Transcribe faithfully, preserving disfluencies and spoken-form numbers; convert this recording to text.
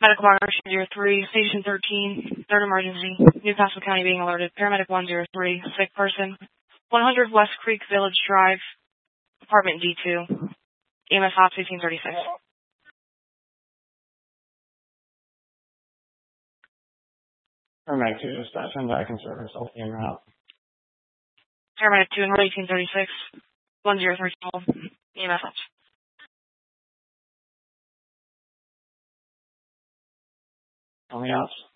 Medical Marsh zero three, Station thirteen, third emergency, Newcastle County being alerted. Paramedic one zero three, sick person, one hundred West Creek Village Drive, apartment D two, E M S Ops eighteen thirty-six. Paramedic two, dispatch, I'm back in service, I'll be en route. Paramedic two, eighteen thirty-six, one zero three, E M S Ops. On the ops.